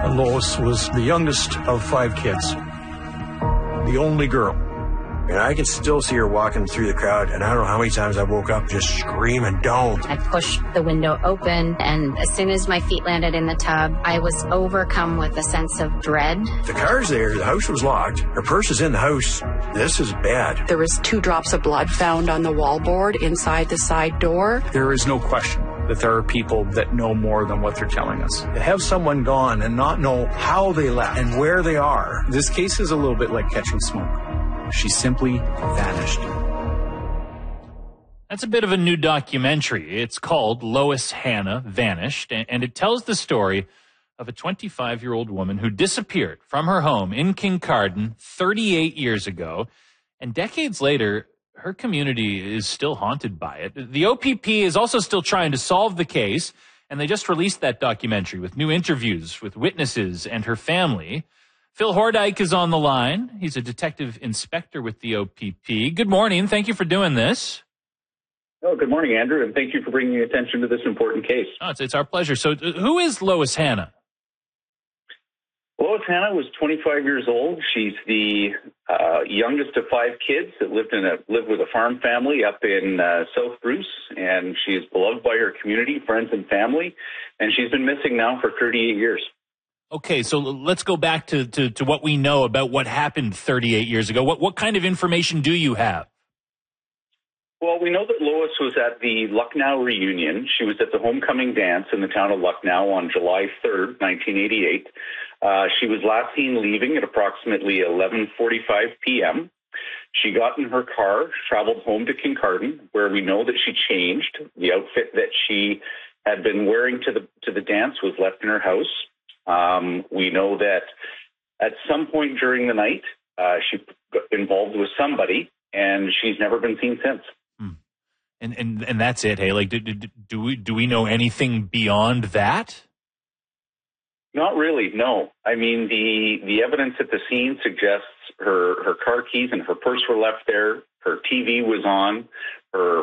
Lois was the youngest of 5 kids, the only girl. And I can still see her walking through the crowd, and I don't know how many times I woke up just screaming, "Don't!" I pushed the window open, and as soon as my feet landed in the tub, I was overcome with a sense of dread. The car's there, the house was locked, her purse is in the house. This is bad. There was 2 drops of blood found on the wallboard inside the side door. There is no question that there are people that know more than what they're telling us. To have someone gone and not know how they left and where they are. This case is a little bit like catching smoke. She simply vanished. That's a bit of a new documentary. It's called Lois Hannah Vanished, and it tells the story of a 25-year-old woman who disappeared from her home in Kincardine 38 years ago. And decades later, her community is still haunted by it. The OPP is also still trying to solve the case, and they just released that documentary with new interviews with witnesses and her family. Phil Hordyke is on the line. He's a detective inspector with the OPP. Good morning. Thank you for doing this. Oh, good morning, Andrew, and thank you for bringing attention to this important case. Oh, it's our pleasure. So who is Lois Hannah? Lois Hannah was 25 years old. She's the youngest of 5 kids that lived with a farm family up in South Bruce, and she is beloved by her community, friends, and family, and she's been missing now for 38 years. Okay, so let's go back to what we know about what happened 38 years ago. What kind of information do you have? Well, we know that Lois was at the Lucknow reunion. She was at the homecoming dance in the town of Lucknow on July 3rd, 1988. She was last seen leaving at approximately 11:45 p.m. She got in her car, traveled home to Kincardine, where we know that she changed. The outfit that she had been wearing to the dance was left in her house. We know that at some point during the night, she got involved with somebody, and she's never been seen since. And that's it. Hey, like, do we know anything beyond that? Not really. No. I mean, the evidence at the scene suggests her car keys and her purse were left there. Her TV was on. Her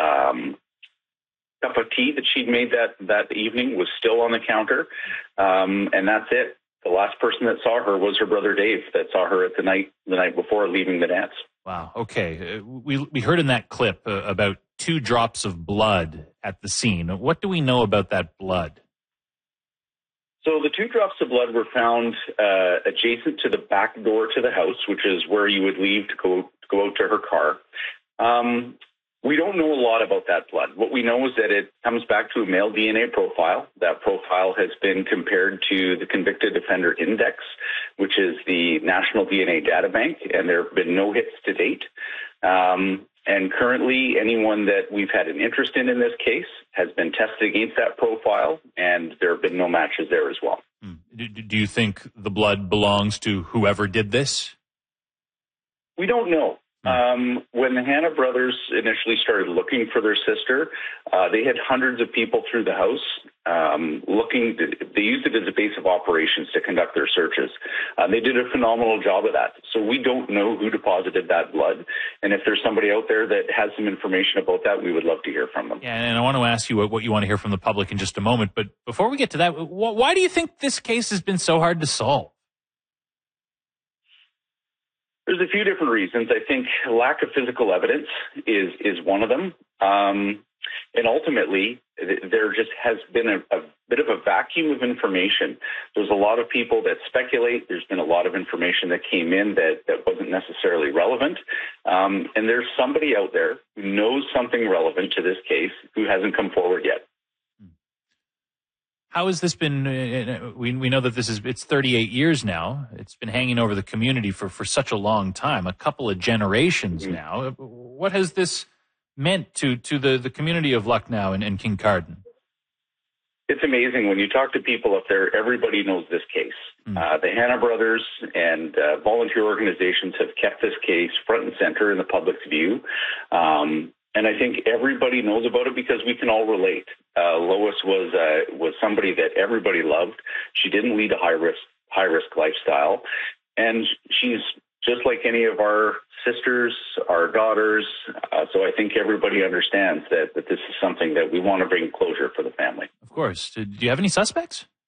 cup of tea that she'd made that evening was still on the counter, and that's it. The last person that saw her was her brother Dave, that saw her at the night before leaving the dance. Wow. Okay. We heard in that clip about 2 drops of blood at the scene. What do we know about that blood? So the 2 drops of blood were found adjacent to the back door to the house, which is where you would leave to go out to her car. We don't know a lot about that blood. What we know is that it comes back to a male DNA profile. That profile has been compared to the Convicted Offender Index, which is the National DNA Data Bank, and there have been no hits to date. And currently, anyone that we've had an interest in this case has been tested against that profile, and there have been no matches there as well. Do you think the blood belongs to whoever did this? We don't know. When the Hannah brothers initially started looking for their sister, they had hundreds of people through the house looking. They used it as a base of operations to conduct their searches. They did a phenomenal job of that. So we don't know who deposited that blood. And if there's somebody out there that has some information about that, we would love to hear from them. Yeah, and I want to ask you what you want to hear from the public in just a moment. But before we get to that, why do you think this case has been so hard to solve? There's a few different reasons. I think lack of physical evidence is one of them. And ultimately, there just has been a bit of a vacuum of information. There's a lot of people that speculate. There's been a lot of information that came in that wasn't necessarily relevant. And there's somebody out there who knows something relevant to this case who hasn't come forward yet. How has this been? We know that it's 38 years now. It's been hanging over the community for such a long time, a couple of generations now. What has this meant to the community of Lucknow and Kincardine? It's amazing. When you talk to people up there, everybody knows this case. The Hannah brothers and volunteer organizations have kept this case front and center in the public's view. And I think everybody knows about it because we can all relate. Lois was somebody that everybody loved. She didn't lead a high risk lifestyle, and she's just like any of our sisters, our daughters. So I think everybody understands that this is something that we want to bring closure for the family. Of course. Do you have any suspects?